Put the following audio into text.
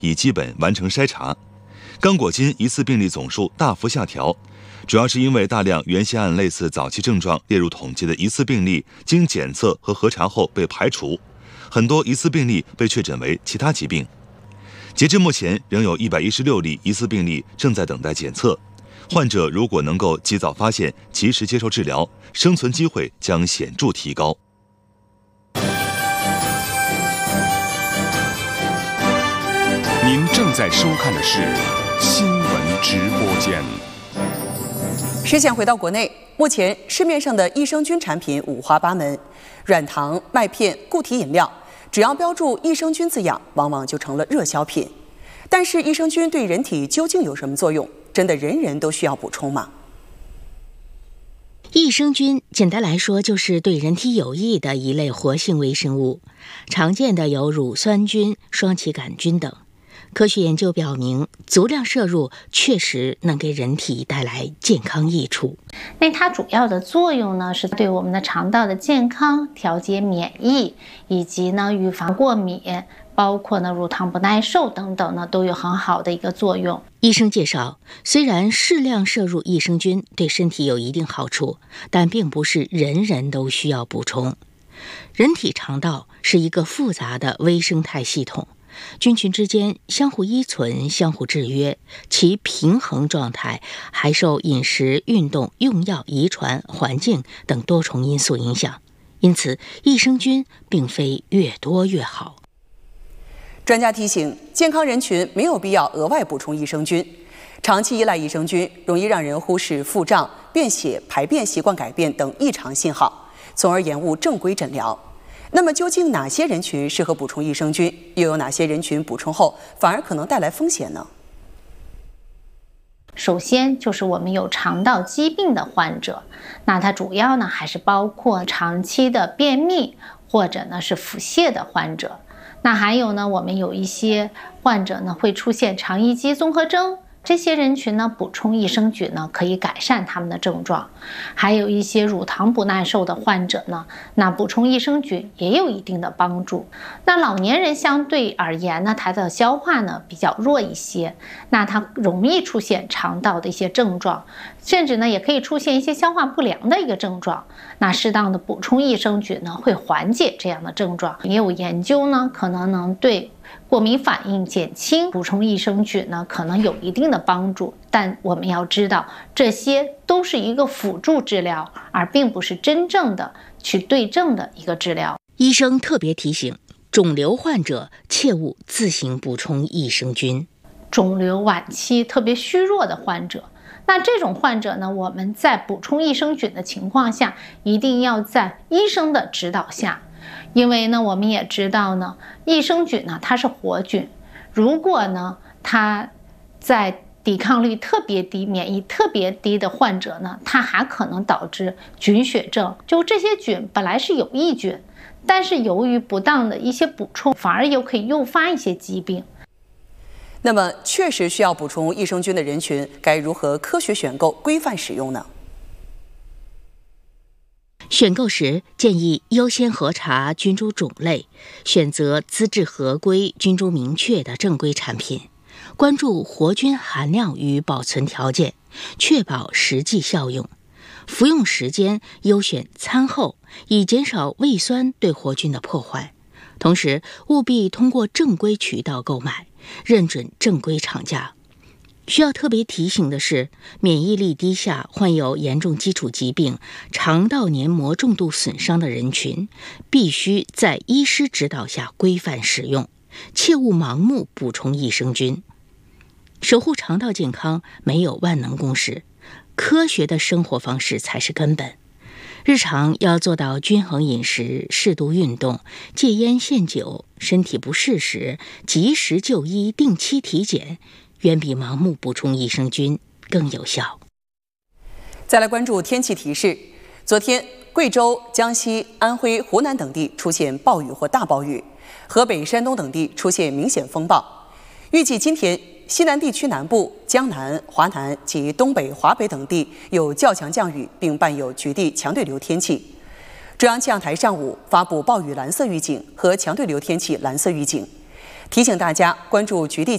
已基本完成筛查。刚果金疑似病例总数大幅下调，主要是因为大量原先按类似早期症状列入统计的疑似病例，经检测和核查后被排除，很多疑似病例被确诊为其他疾病。截至目前，仍有116例疑似病例正在等待检测。患者如果能够及早发现、及时接受治疗，生存机会将显著提高。 您正在收看的是新闻直播间。 视线回到国内，目前市面上的益生菌产品五花八门，软糖、麦片、固体饮料，只要标注益生菌字样，往往就成了热销品。但是益生菌对人体究竟有什么作用？真的人人都需要补充吗？ 益生菌简单来说就是对人体有益的一类活性微生物，常见的有乳酸菌、双歧杆菌等。科学研究表明，足量摄入确实能给人体带来健康益处。 那它主要的作用呢，是对我们的肠道的健康、调节免疫，以及呢预防过敏，包括呢乳糖不耐受等等呢，都有很好的一个作用。 医生介绍，虽然适量摄入益生菌对身体有一定好处，但并不是人人都需要补充。人体肠道是一个复杂的微生态系统，菌群之间相互依存、相互制约，其平衡状态还受饮食、运动、用药、遗传、环境等多重因素影响。因此，益生菌并非越多越好。 专家提醒，健康人群没有必要额外补充益生菌。长期依赖益生菌，容易让人忽视腹胀、便血、排便习惯改变等异常信号，从而延误正规诊疗。那么，究竟哪些人群适合补充益生菌？又有哪些人群补充后反而可能带来风险呢？ 首先就是我们有肠道疾病的患者，那它主要呢还是包括长期的便秘或者呢是腹泻的患者。那还有呢，我们有一些患者呢会出现肠易激综合征，这些人群呢补充益生菌呢可以改善他们的症状。还有一些乳糖不耐受的患者呢，那补充益生菌也有一定的帮助。那老年人相对而言呢，他的消化呢比较弱一些，那他容易出现肠道的一些症状，甚至呢也可以出现一些消化不良的一个症状。那适当的补充益生菌呢会缓解这样的症状。也有研究呢可能对过敏反应减轻，补充益生菌呢可能有一定的帮助，但我们要知道，这些都是一个辅助治疗，而并不是真正的去对症的一个治疗。 医生特别提醒，肿瘤患者切勿自行补充益生菌。 肿瘤晚期特别虚弱的患者，那这种患者呢，我们在补充益生菌的情况下，一定要在医生的指导下。因为呢，我们也知道呢，益生菌呢它是活菌，如果呢它在抵抗力特别低、免疫特别低的患者呢，它还可能导致菌血症。就这些菌本来是有益菌，但是由于不当的一些补充，反而有可以诱发一些疾病。 那么，确实需要补充益生菌的人群，该如何科学选购、规范使用呢？ 选购时建议优先核查菌株种类，选择资质合规、菌株明确的正规产品，关注活菌含量与保存条件，确保实际效用。服用时间优选餐后，以减少胃酸对活菌的破坏。同时，务必通过正规渠道购买，认准正规厂家。需要特别提醒的是，免疫力低下、患有严重基础疾病、肠道黏膜重度损伤的人群，必须在医师指导下规范使用，切勿盲目补充益生菌。守护肠道健康没有万能公式，科学的生活方式才是根本。日常要做到均衡饮食、适度运动、戒烟限酒，身体不适时及时就医、定期体检，远比盲目补充益生菌更有效。 再来关注天气提示。昨天，贵州、江西、安徽、湖南等地出现暴雨或大暴雨，河北、山东等地出现明显风暴。预计今天，西南地区南部、江南、华南及东北、华北等地有较强降雨，并伴有局地强对流天气。中央气象台上午发布暴雨蓝色预警和强对流天气蓝色预警，提醒大家关注局地